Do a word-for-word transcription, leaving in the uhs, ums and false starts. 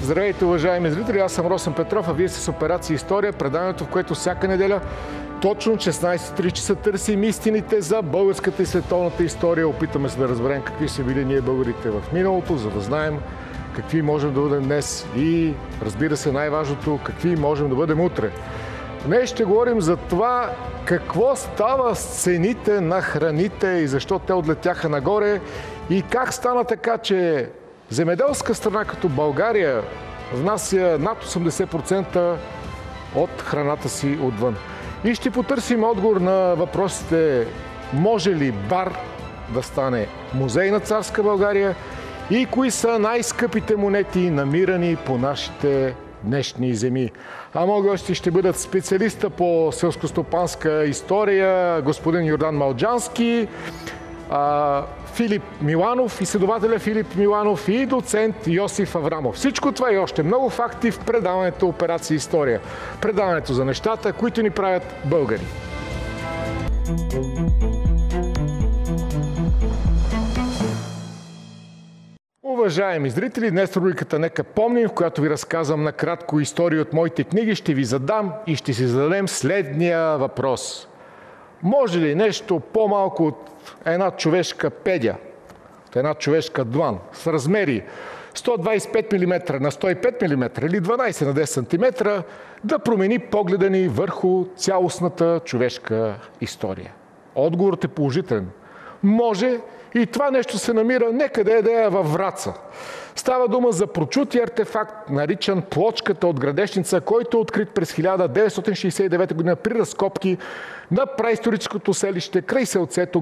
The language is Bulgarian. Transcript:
Здравейте, уважаеми зрители! Аз съм Росен Петров, а вие сте с Операция История, преданието, в което всяка неделя точно шестнайсет и три часа търсим истините за българската и световната история. Опитаме се да разберем какви са били ние българите в миналото, за да знаем какви можем да бъдем днес и, разбира се, най-важното, какви можем да бъдем утре. Днес ще говорим за това какво става с цените на храните и защо те отлетяха нагоре и как стана така, че земеделска страна като България внася над осемдесет процента от храната си отвън. И ще потърсим отговор на въпросите: може ли Бар да стане музей на царска България и кои са най-скъпите монети, намирани по нашите днешни земи. А мои гости ще бъдат специалиста по селскостопанска история господин Йордан Малджански, Филип Миланов, изследователя Филип Миланов и доцент Йосиф Аврамов. Всичко това и още много факти в предаването Операция История. Предаването за нещата, които ни правят българи. Уважаеми зрители, днес в рубриката "Нека помним", в която ви разказвам накратко истории от моите книги, ще ви задам и ще си зададем следния въпрос. Може ли нещо по-малко от една човешка педя, от една човешка длан, с размери сто двайсет и пет милиметра на сто и пет милиметра или дванайсет на десет сантиметра да промени погледа ни върху цялостната човешка история? Отговорът е положителен. Може, и това нещо се намира некъде да е във Враца. Става дума за прочути артефакт, наричан Плочката от Градешница, който е открит през хиляда деветстотин шейсет и девета година при разкопки на праисторическото селище край селцето